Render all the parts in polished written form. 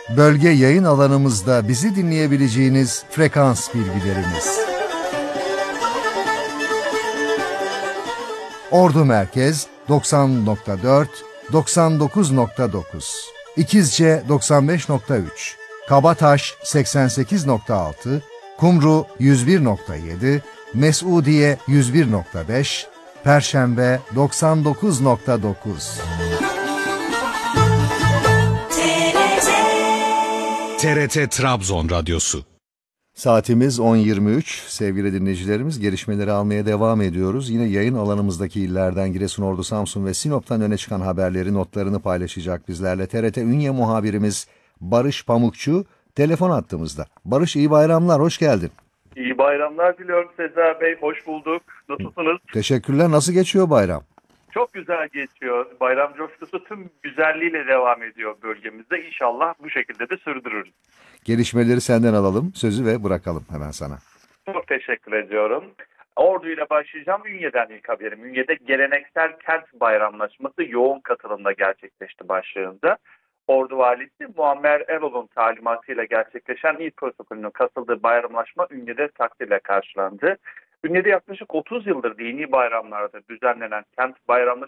Bölge yayın alanımızda bizi dinleyebileceğiniz frekans bilgilerimiz. Ordu Merkez 90.4, 99.9, İkizce 95.3, Kabataş 88.6, Kumru 101.7, Mesudiye 101.5, Perşembe 99.9. TRT Trabzon Radyosu. Saatimiz 10.23. Sevgili dinleyicilerimiz, gelişmeleri almaya devam ediyoruz. Yine yayın alanımızdaki illerden Giresun, Ordu, Samsun ve Sinop'tan öne çıkan haberleri, notlarını paylaşacak bizlerle TRT Ünye muhabirimiz Barış Pamukçu telefon attığımızda. Barış, iyi bayramlar, hoş geldin. İyi bayramlar diliyorum Sezer Bey, hoş bulduk. Nasılsınız? Teşekkürler. Nasıl geçiyor bayram? Çok güzel geçiyor. Bayram coşkusu tüm güzelliğiyle devam ediyor bölgemizde. İnşallah bu şekilde de sürdürürüz. Gelişmeleri senden alalım, sözü ve bırakalım hemen sana. Çok teşekkür ediyorum. Ordu ile başlayacağım. Ünye'den ilk haberim. Ünye'de geleneksel kent bayramlaşması yoğun katılımla gerçekleşti başlığında. Ordu Valisi Muammer Erol'un talimatıyla gerçekleşen il protokolünün katıldığı bayramlaşma Ünye'de takdirle karşılandı. Ünye'de yaklaşık 30 yıldır dini bayramlarda düzenlenen kent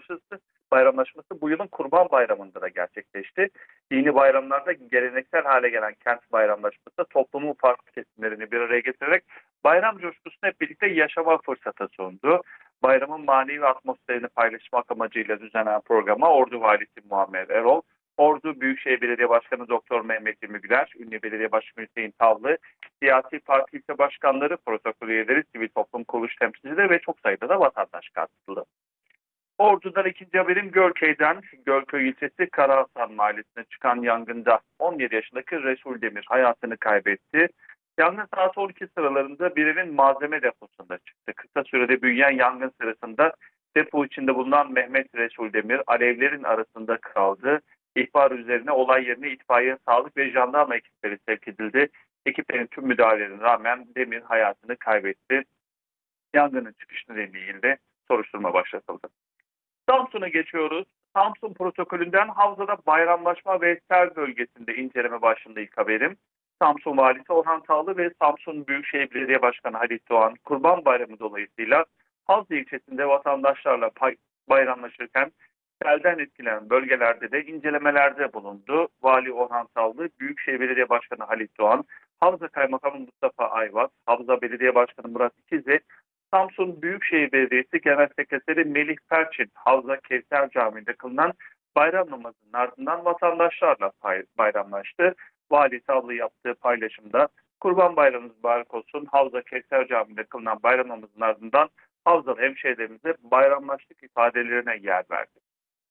bayramlaşması bu yılın Kurban Bayramı'nda da gerçekleşti. Dini bayramlarda geleneksel hale gelen kent bayramlaşması toplumun farklı kesimlerini bir araya getirerek bayram coşkusunu hep birlikte yaşama fırsatı sundu. Bayramın manevi atmosferini paylaşmak amacıyla düzenlenen programa Ordu Valisi Muammer Erol, Ordu Büyükşehir Belediye Başkanı Doktor Mehmet Ümügüler, Ünye Belediye Başkanı Hüseyin Tavlı, siyasi parti ilçe başkanları, protokol üyeleri, sivil toplum kuruluş temsilcileri ve çok sayıda da vatandaş katıldı. Ordu'dan ikinci haberim Gölköy'den. Gölköy ilçesi Karahasan mahallesine çıkan yangında 17 yaşındaki Resul Demir hayatını kaybetti. Yangın saat 12 sıralarında bir evin malzeme deposunda çıktı. Kısa sürede büyüyen yangın sırasında depo içinde bulunan Mehmet Resul Demir alevlerin arasında kaldı. İhbar üzerine olay yerine itfaiye, sağlık ve jandarma ekipleri sevk edildi. Ekiplerin tüm müdahalelerine rağmen Demir hayatını kaybetti. Yangının çıkış nedeniyle de soruşturma başlatıldı. Samsun'a geçiyoruz. Samsun protokolünden Havza'da bayramlaşma ve sel bölgesinde inceleme başında ilk haberim. Samsun Valisi Orhan Tağlı ve Samsun Büyükşehir Belediye Başkanı Halit Doğan Kurban Bayramı dolayısıyla Havza ilçesinde vatandaşlarla bayramlaşırken selden etkilenen bölgelerde de incelemelerde bulundu. Vali Orhan Tağlı, Büyükşehir Belediye Başkanı Halit Doğan, Havza Kaymakamı Mustafa Ayvaz, Havza Belediye Başkanı Murat İkiz ve Samsun Büyükşehir Belediyesi Genel Sekreteri Melih Perçin, Havza Kevser Camii'nde kılınan bayram namazının ardından vatandaşlarla bayramlaştı. Vali Tağlı yaptığı paylaşımda Kurban Bayramınız mübarek olsun, Havza Kevser Camii'nde kılınan bayram namazının ardından Havzalı hemşehrilerimize bayramlaştık ifadelerine yer verdi.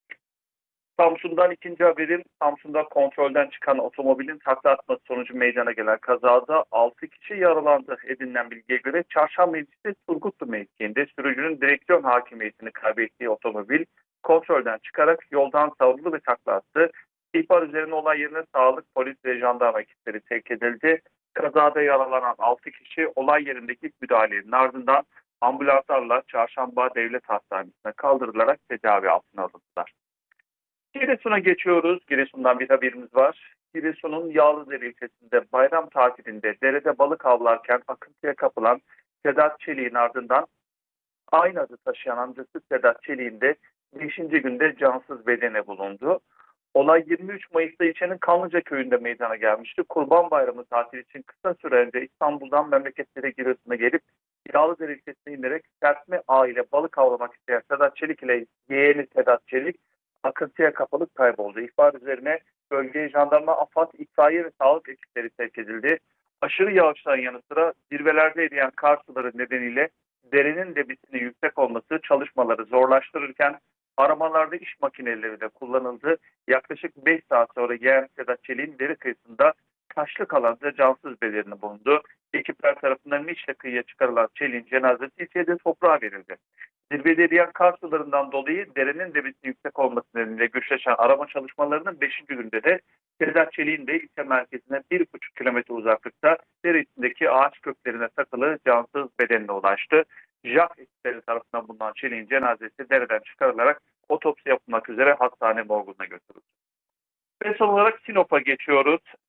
Samsun'dan ikinci haberim, Samsun'da kontrolden çıkan otomobilin takla atması sonucu meydana gelen kazada 6 kişi yaralandı. Edinilen bilgiye göre Çarşamba ilçesi Turgutlu mevkiinde sürücünün direksiyon hakimiyetini kaybettiği otomobil kontrolden çıkarak yoldan savruldu ve takla attı. İhbar üzerine olay yerine sağlık, polis ve jandarma ekipleri sevk edildi. Kazada yaralanan 6 kişi olay yerindeki müdahalenin ardından ambulanslarla Çarşamba Devlet Hastanesi'ne kaldırılarak tedavi altına alındılar. Giresun'a geçiyoruz. Giresun'dan bir haberimiz var. Giresun'un Yağlıdere ilçesinde bayram tatilinde derede balık avlarken akıntıya kapılan Sedat Çelik'in ardından aynı adı taşıyan amcası Sedat Çelik'in de 5. günde cansız bedene bulundu. Olay 23 Mayıs'ta ilçenin Kanlıca köyünde meydana gelmişti. Kurban Bayramı tatili için kısa süre önce İstanbul'dan memleketlere Giresun'a gelip Yağlıdere ilçesine inerek serpme ağ ile balık avlamak isteyen Sedat Çelik ile yeğeni Sedat Çelik akıntıya kapılıp kayboldu. İhbar üzerine bölgeye jandarma, AFAD, itfaiye ve sağlık ekipleri sevk edildi. Aşırı yağışların yanı sıra zirvelerde eriyen kar suları nedeniyle derenin debisinin yüksek olması çalışmaları zorlaştırırken aramalarda iş makineleri de kullanıldı. Yaklaşık 5 saat sonra yeğen Sedat Çelik'in dere kıyısında taşlık alanda cansız bedenini bulundu. Ekipler tarafından Mişle kıyıya çıkarılan Çelik'in cenazesi ilçede toprağa verildi. Zirvede eriyen kar sularından dolayı derenin debisinin yüksek olması nedeniyle güçleşen arama çalışmalarının 5. günde de Sedat Çelik'in de ilçe merkezine 1,5 kilometre uzaklıkta dere içindeki ağaç köklerine takılı cansız bedenine ulaştı. JAK ekipleri tarafından bulunan Çelik'in cenazesi dereden çıkarılarak otopsi yapılmak üzere hastane morguna götürüldü. Ve son olarak Sinop'a geçiyoruz.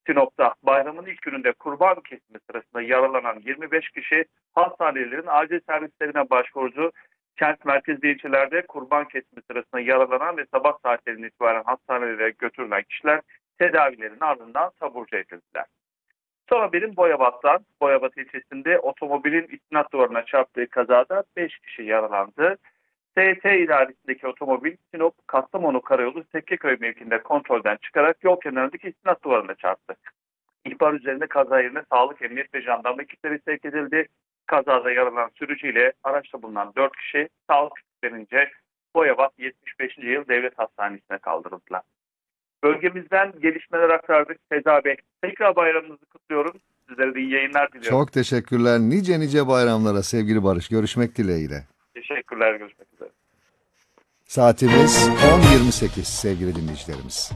Sinop'ta bayramın ilk gününde kurban kesimi sırasında yaralanan 25 kişi hastanelerin acil servislerine başvurdu. Kent merkezli ilçelerde kurban kesimi sırasında yaralanan ve sabah saatlerinden itibaren hastanelere götürülen kişiler tedavilerin ardından taburcu edildiler. Son haberim Boyabat'tan. Boyabat ilçesinde otomobilin istinat duvarına çarptığı kazada 5 kişi yaralandı. ST idaresindeki otomobil Sinop Kastamonu Karayolu Tekkeköy mevkinde kontrolden çıkarak yol kenarındaki istinat duvarına çarptı. İhbar üzerine kaza yerine sağlık, emniyet ve jandarma ekipleri sevk edildi. Kazada yaralanan sürücüyle araçta bulunan 4 kişi sağlık ekiplerince Boyabat 75. Yıl Devlet Hastanesi'ne kaldırıldılar. Bölgemizden gelişmeler aktardık. Feza Bey, tekrar bayramınızı kutluyorum. Sizlere de iyi yayınlar diliyorum. Çok teşekkürler. Nice bayramlara sevgili Barış. Görüşmek dileğiyle. Teşekkürler. Görüşmek üzere. Saatimiz 10.28 sevgili dinleyicilerimiz.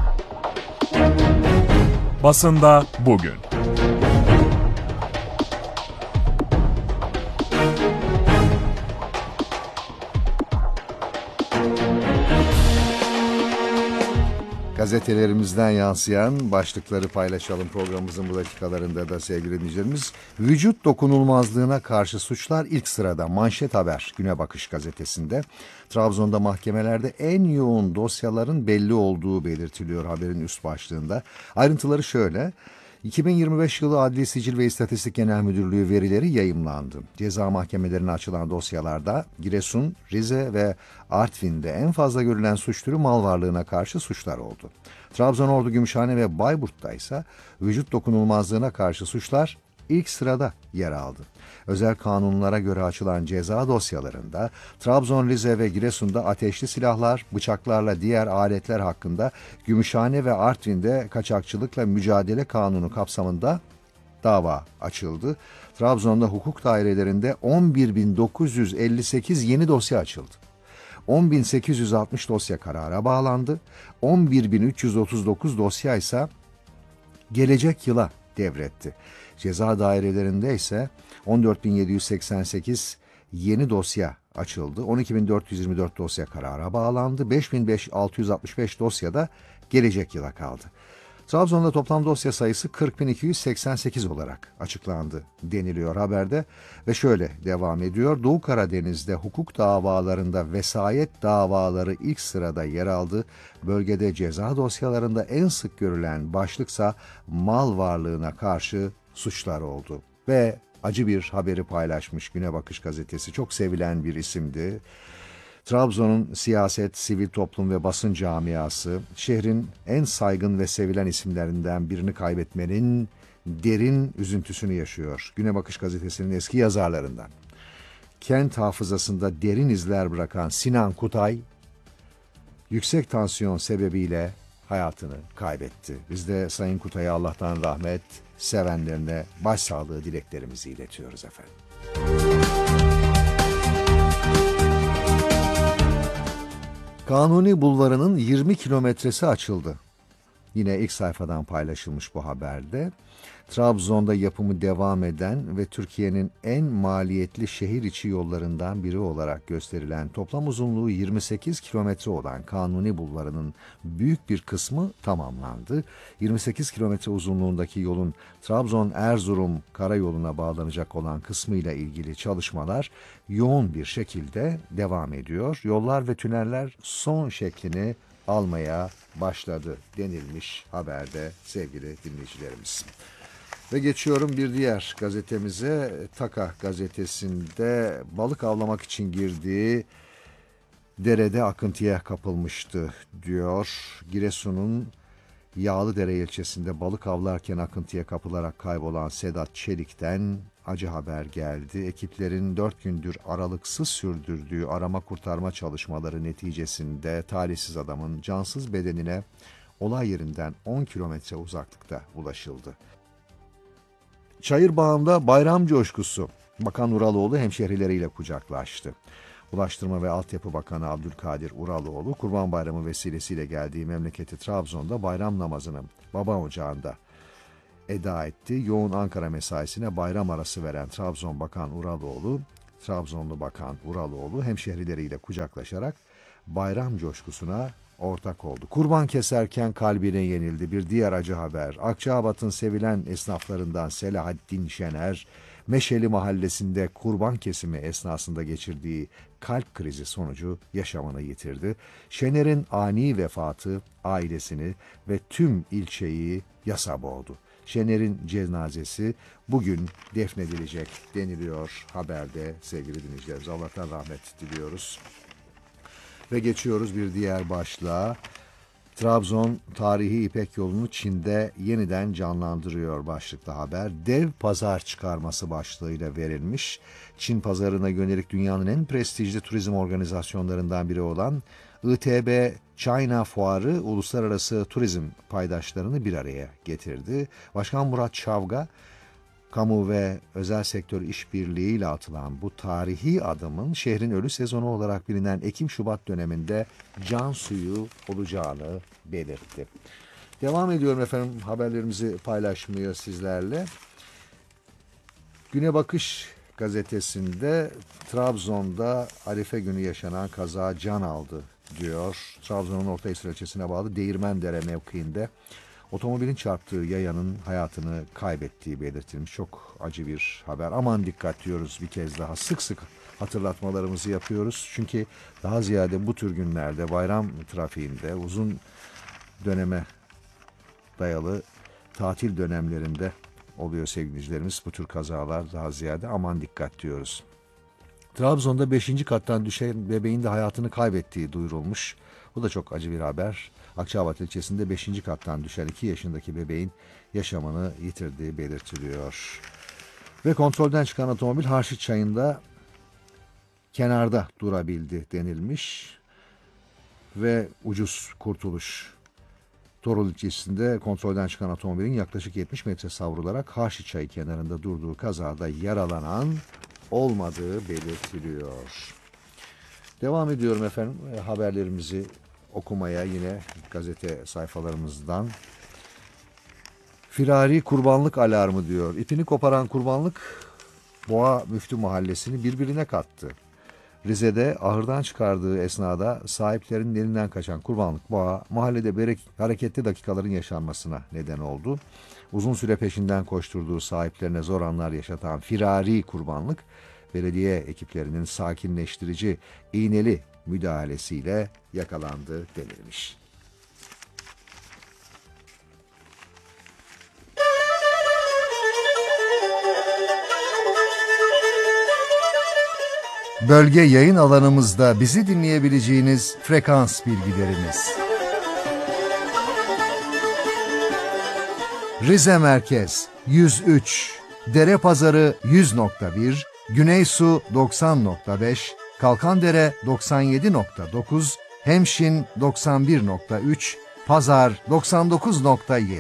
Basında bugün. Gazetelerimizden yansıyan başlıkları paylaşalım programımızın bu dakikalarında da sevgili dinleyicilerimiz. Vücut dokunulmazlığına karşı suçlar ilk sırada. Manşet haber Güne Bakış gazetesinde. Trabzon'da mahkemelerde en yoğun dosyaların belli olduğu belirtiliyor haberin üst başlığında. Ayrıntıları şöyle. 2025 yılı Adli Sicil ve İstatistik Genel Müdürlüğü verileri yayımlandı. Ceza mahkemelerine açılan dosyalarda Giresun, Rize ve Artvin'de en fazla görülen suç türü mal varlığına karşı suçlar oldu. Trabzon, Ordu, Gümüşhane ve Bayburt'ta ise vücut dokunulmazlığına karşı suçlar ilk sırada yer aldı. Özel kanunlara göre açılan ceza dosyalarında Trabzon, Rize ve Giresun'da ateşli silahlar, bıçaklarla diğer aletler hakkında, Gümüşhane ve Artvin'de kaçakçılıkla mücadele kanunu kapsamında dava açıldı. Trabzon'da hukuk dairelerinde 11.958 yeni dosya açıldı. 10.860 dosya karara bağlandı. 11.339 dosya ise gelecek yıla devretti. Ceza dairelerinde ise 14.788 yeni dosya açıldı. 12.424 dosya karara bağlandı. 5.665 dosya da gelecek yıla kaldı. Trabzon'da toplam dosya sayısı 40.288 olarak açıklandı deniliyor haberde ve şöyle devam ediyor. Doğu Karadeniz'de hukuk davalarında vesayet davaları ilk sırada yer aldı. Bölgede ceza dosyalarında en sık görülen başlıksa mal varlığına karşı suçlar oldu. Ve acı bir haberi paylaşmış Güne Bakış gazetesi. Çok sevilen bir isimdi. Trabzon'un siyaset, sivil toplum ve basın camiası şehrin en saygın ve sevilen isimlerinden birini kaybetmenin derin üzüntüsünü yaşıyor. Güne Bakış gazetesinin eski yazarlarından. Kent hafızasında derin izler bırakan Sinan Kutay, yüksek tansiyon sebebiyle hayatını kaybetti. Biz de Sayın Kutay'a Allah'tan rahmet, sevenlerine başsağlığı dileklerimizi iletiyoruz efendim. Kanuni Bulvarı'nın 20 kilometresi açıldı. Yine ilk sayfadan paylaşılmış bu haberde. Trabzon'da yapımı devam eden ve Türkiye'nin en maliyetli şehir içi yollarından biri olarak gösterilen toplam uzunluğu 28 kilometre olan Kanuni Bulvarı'nın büyük bir kısmı tamamlandı. 28 kilometre uzunluğundaki yolun Trabzon-Erzurum karayoluna bağlanacak olan kısmıyla ilgili çalışmalar yoğun bir şekilde devam ediyor. Yollar ve tüneller son şeklini almaya başladı denilmiş haberde sevgili dinleyicilerimiz. Ve geçiyorum bir diğer gazetemize. Taka gazetesinde balık avlamak için girdiği derede akıntıya kapılmıştı diyor. Giresun'un Yağlıdere ilçesinde balık avlarken akıntıya kapılarak kaybolan Sedat Çelik'ten acı haber geldi. Ekiplerin 4 gündür aralıksız sürdürdüğü arama kurtarma çalışmaları neticesinde talihsiz adamın cansız bedenine olay yerinden 10 kilometre uzaklıkta ulaşıldı. Çayırbağım'da bayram coşkusu. Bakan Uraloğlu hemşehrileriyle kucaklaştı. Ulaştırma ve Altyapı Bakanı Abdülkadir Uraloğlu, Kurban Bayramı vesilesiyle geldiği memleketi Trabzon'da bayram namazını Baba Ocağı'nda eda etti. Yoğun Ankara mesaisine bayram arası veren Trabzonlu Bakan Uraloğlu hemşehrileriyle kucaklaşarak bayram coşkusuna ortak oldu. Kurban keserken kalbine yenildi. Bir diğer acı haber. Akçabat'ın sevilen esnaflarından Selahattin Şener, Meşeli Mahallesi'nde kurban kesimi esnasında geçirdiği kalp krizi sonucu yaşamını yitirdi. Şener'in ani vefatı ailesini ve tüm ilçeyi yasa boğdu. Şener'in cenazesi bugün defnedilecek deniliyor haberde sevgili dinleyicilerimiz. Allah'tan rahmet diliyoruz. Ve geçiyoruz bir diğer başlığa. Trabzon tarihi İpek yolunu Çin'de yeniden canlandırıyor başlıklı haber. Dev pazar çıkarması başlığıyla verilmiş. Çin pazarına yönelik dünyanın en prestijli turizm organizasyonlarından biri olan ITB China Fuarı uluslararası turizm paydaşlarını bir araya getirdi. Başkan Murat Çavga, kamu ve özel sektör işbirliğiyle atılan bu tarihi adımın şehrin ölü sezonu olarak bilinen Ekim-Şubat döneminde can suyu olacağını belirtti. Devam ediyorum efendim haberlerimizi paylaşmaya sizlerle. Güne Bakış gazetesinde Trabzon'da Arife günü yaşanan kaza can aldı diyor. Trabzon'un Ortaysır ilçesine bağlı Değirmendere mevkiinde otomobilin çarptığı yayanın hayatını kaybettiği belirtilmiş. Çok acı bir haber. Aman dikkat diyoruz bir kez daha. Sık sık hatırlatmalarımızı yapıyoruz. Çünkü daha ziyade bu tür günlerde bayram trafiğinde uzun döneme dayalı tatil dönemlerinde oluyor sevgili dinleyicilerimiz. Bu tür kazalar daha ziyade aman dikkat diyoruz. Trabzon'da 5. kattan düşen bebeğin de hayatını kaybettiği duyurulmuş. Bu da çok acı bir haber. Akçaabat ilçesinde 5. kattan düşen 2 yaşındaki bebeğin yaşamını yitirdiği belirtiliyor. Ve kontrolden çıkan otomobil Harşit Çayı'nda kenarda durabildi denilmiş. Ve ucuz kurtuluş. Torul ilçesinde kontrolden çıkan otomobilin yaklaşık 70 metre savrularak Harşit Çayı kenarında durduğu kazada yaralanan olmadığı belirtiliyor. Devam ediyorum efendim haberlerimizi okumaya yine gazete sayfalarımızdan. Firari kurbanlık alarmı diyor. İpini koparan kurbanlık Boğa Müftü Mahallesi'ni birbirine kattı. Rize'de ahırdan çıkardığı esnada sahiplerinin elinden kaçan kurbanlık boğa mahallede hareketli dakikaların yaşanmasına neden oldu. Uzun süre peşinden koşturduğu sahiplerine zor anlar yaşatan firari kurbanlık belediye ekiplerinin sakinleştirici iğneli müdahalesiyle yakalandı denilmiş. Bölge yayın alanımızda bizi dinleyebileceğiniz frekans bilgilerimiz. Rize Merkez 103, Derepazarı 100.1, Güneysu 90.5, Kalkandere 97.9, Hemşin 91.3, Pazar 99.7.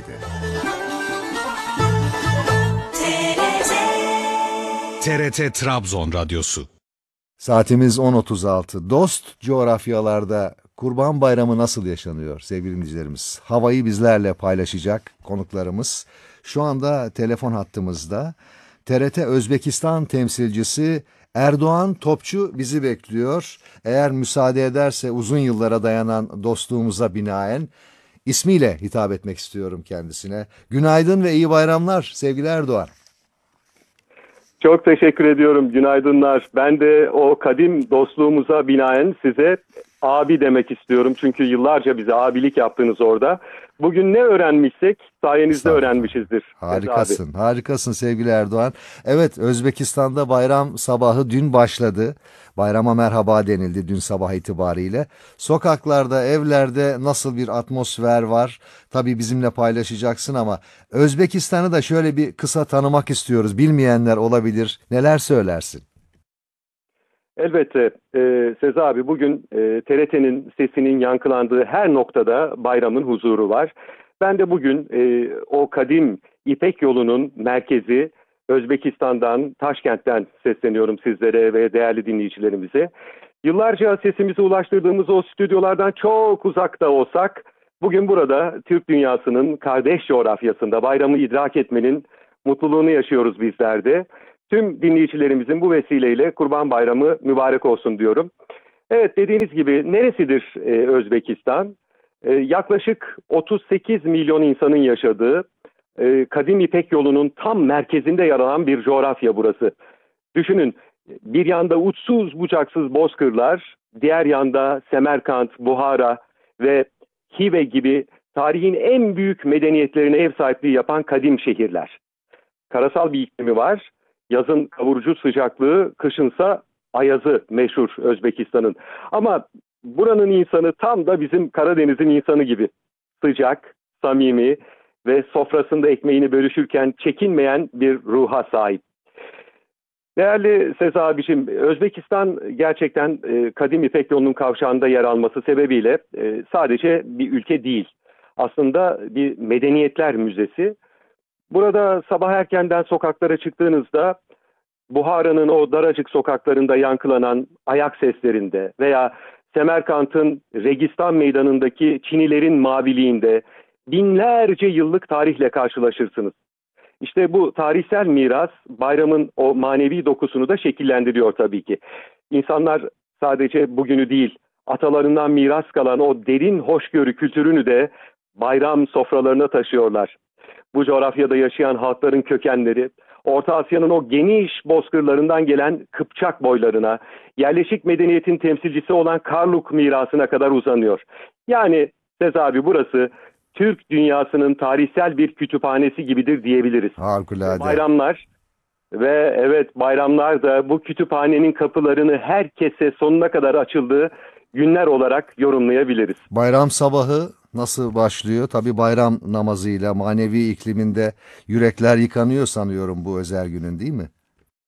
TRT Trabzon Radyosu. Saatimiz 10.36. Dost coğrafyalarda Kurban Bayramı nasıl yaşanıyor sevgili dinleyicilerimiz? Havayı bizlerle paylaşacak konuklarımız. Şu anda telefon hattımızda TRT Özbekistan temsilcisi Erdoğan Topçu bizi bekliyor. Eğer müsaade ederse uzun yıllara dayanan dostluğumuza binaen ismiyle hitap etmek istiyorum kendisine. Günaydın ve iyi bayramlar sevgili Erdoğan. Çok teşekkür ediyorum. Günaydınlar. Ben de o kadim dostluğumuza binaen size abi demek istiyorum. Çünkü yıllarca bize abilik yaptınız orada. Bugün ne öğrenmişsek sayenizde öğrenmişizdir. Harikasın, harikasın sevgili Erdoğan. Evet, Özbekistan'da bayram sabahı dün başladı. Bayrama merhaba denildi dün sabah itibariyle. Sokaklarda, evlerde nasıl bir atmosfer var? Tabii bizimle paylaşacaksın ama Özbekistan'ı da şöyle bir kısa tanımak istiyoruz. Bilmeyenler olabilir. Neler söylersin? Elbette Sezi abi bugün TRT'nin sesinin yankılandığı her noktada bayramın huzuru var. Ben de bugün o kadim İpek yolunun merkezi Özbekistan'dan, Taşkent'ten sesleniyorum sizlere ve değerli dinleyicilerimize. Yıllarca sesimizi ulaştırdığımız o stüdyolardan çok uzakta olsak bugün burada Türk dünyasının kardeş coğrafyasında bayramı idrak etmenin mutluluğunu yaşıyoruz bizler de. Tüm dinleyicilerimizin bu vesileyle Kurban Bayramı mübarek olsun diyorum. Evet dediğiniz gibi neresidir Özbekistan? Yaklaşık 38 milyon insanın yaşadığı Kadim İpek Yolu'nun tam merkezinde yer alan bir coğrafya burası. Düşünün, bir yanda uçsuz bucaksız bozkırlar, diğer yanda Semerkant, Buhara ve Hive gibi tarihin en büyük medeniyetlerine ev sahipliği yapan kadim şehirler. Karasal bir iklimi var. Yazın kavurucu sıcaklığı, kışınsa ayazı meşhur Özbekistan'ın. Ama buranın insanı tam da bizim Karadeniz'in insanı gibi. Sıcak, samimi ve sofrasında ekmeğini bölüşürken çekinmeyen bir ruha sahip. Değerli Seza abiciğim, Özbekistan gerçekten Kadim İpek Yolu'nun kavşağında yer alması sebebiyle sadece bir ülke değil. Aslında bir medeniyetler müzesi. Burada sabah erkenden sokaklara çıktığınızda Buhara'nın o daracık sokaklarında yankılanan ayak seslerinde veya Semerkant'ın Registan Meydanı'ndaki çinilerin maviliğinde binlerce yıllık tarihle karşılaşırsınız. İşte bu tarihsel miras bayramın o manevi dokusunu da şekillendiriyor tabii ki. İnsanlar sadece bugünü değil, atalarından miras kalan o derin hoşgörü kültürünü de bayram sofralarına taşıyorlar. Bu coğrafyada yaşayan halkların kökenleri, Orta Asya'nın o geniş bozkırlarından gelen Kıpçak boylarına, yerleşik medeniyetin temsilcisi olan Karluk mirasına kadar uzanıyor. Yani Sez abi, burası Türk dünyasının tarihsel bir kütüphanesi gibidir diyebiliriz. Harikulade. Bayramlar ve evet, bayramlar da bu kütüphanenin kapılarını herkese sonuna kadar açıldığı günler olarak yorumlayabiliriz. Bayram sabahı nasıl başlıyor? Tabii bayram namazıyla, manevi ikliminde yürekler yıkanıyor sanıyorum bu özel günün, değil mi?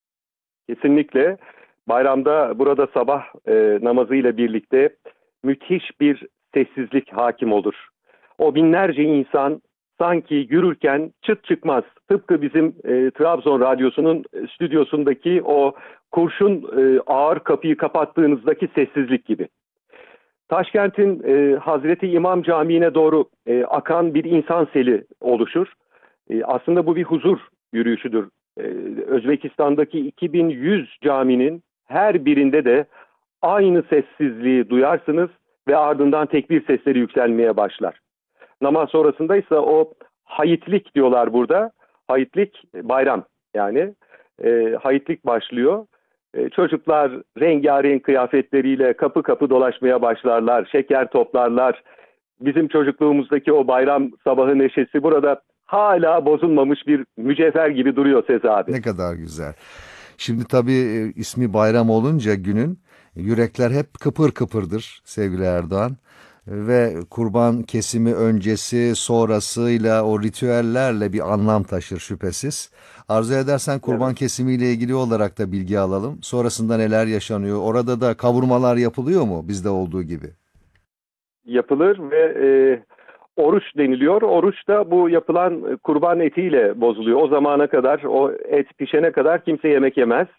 Kesinlikle. Bayramda burada sabah namazıyla birlikte müthiş bir sessizlik hakim olur. O binlerce insan sanki yürürken çıt çıkmaz. Tıpkı bizim Trabzon Radyosu'nun stüdyosundaki o kurşun ağır kapıyı kapattığınızdaki sessizlik gibi. Taşkent'in Hazreti İmam Camii'ne doğru akan bir insan seli oluşur. Aslında bu bir huzur yürüyüşüdür. Özbekistan'daki 2100 caminin her birinde de aynı sessizliği duyarsınız ve ardından tekbir sesleri yükselmeye başlar. Namaz sonrasında ise o hayitlik diyorlar burada. Hayitlik bayram, yani hayitlik başlıyor. Çocuklar rengarenk kıyafetleriyle kapı kapı dolaşmaya başlarlar, şeker toplarlar. Bizim çocukluğumuzdaki o bayram sabahı neşesi burada hala bozulmamış bir mücevher gibi duruyor Sezi abi. Ne kadar güzel. Şimdi tabii ismi bayram olunca günün yürekler hep kıpır kıpırdır sevgili Erdoğan. Ve kurban kesimi öncesi sonrasıyla o ritüellerle bir anlam taşır şüphesiz. Arzu edersen kurban kesimiyle ilgili olarak da bilgi alalım. Sonrasında neler yaşanıyor? Orada da kavurmalar yapılıyor mu bizde olduğu gibi? Yapılır ve oruç deniliyor. Oruç da bu yapılan kurban etiyle bozuluyor. O zamana kadar, o et pişene kadar kimse yemek yemez.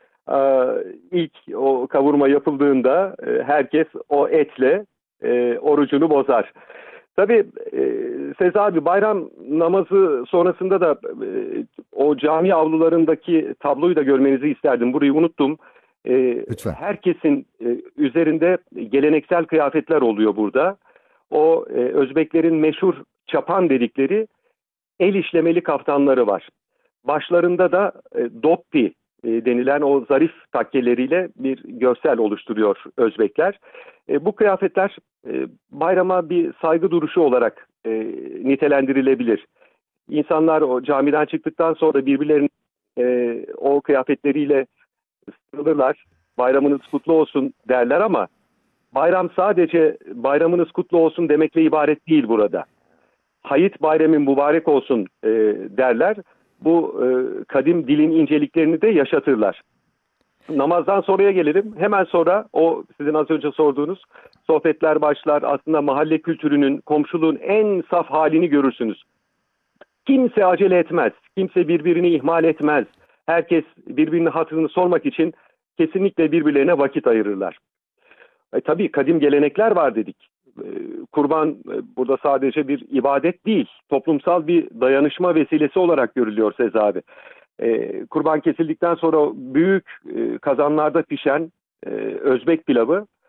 İlk o kavurma yapıldığında herkes o etle orucunu bozar. Tabii Sez abi, bayram namazı sonrasında da o cami avlularındaki tabloyu da görmenizi isterdim. Burayı unuttum. Lütfen. Herkesin üzerinde geleneksel kıyafetler oluyor burada. O Özbeklerin meşhur çapan dedikleri el işlemeli kaftanları var. Başlarında da doppi denilen o zarif takkeleriyle bir görsel oluşturuyor Özbekler. Bu kıyafetler bayrama bir saygı duruşu olarak nitelendirilebilir. İnsanlar o camiden çıktıktan sonra birbirlerinin o kıyafetleriyle sarılırlar. Bayramınız kutlu olsun derler ama bayram sadece bayramınız kutlu olsun demekle ibaret değil burada. Hayit bayramın mübarek olsun derler. Bu kadim dilin inceliklerini de yaşatırlar. Namazdan sonraya gelelim. Hemen sonra o sizin az önce sorduğunuz sohbetler başlar. Aslında mahalle kültürünün, komşuluğun en saf halini görürsünüz. Kimse acele etmez. Kimse birbirini ihmal etmez. Herkes birbirinin hatırını sormak için kesinlikle birbirlerine vakit ayırırlar. Tabii kadim gelenekler var dedik. Kurban burada sadece bir ibadet değil, toplumsal bir dayanışma vesilesi olarak görülüyor Sez abi. Kurban kesildikten sonra büyük kazanlarda pişen Özbek pilavı